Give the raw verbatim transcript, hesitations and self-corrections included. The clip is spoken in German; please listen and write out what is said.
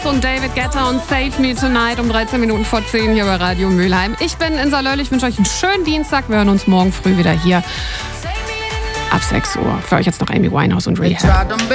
Und David Guetta und Save Me Tonight um dreizehn Minuten vor zehn hier bei Radio Mülheim. Ich bin Insa Löll, ich wünsche euch einen schönen Dienstag. Wir hören uns morgen früh wieder hier ab sechs Uhr. Für euch jetzt noch Amy Winehouse und Rehab.